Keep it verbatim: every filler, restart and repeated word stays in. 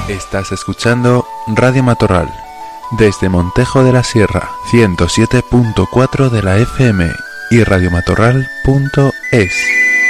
Estás escuchando Radio Matorral, desde Montejo de la Sierra, ciento siete punto cuatro de la F M y radiomatorral punto es.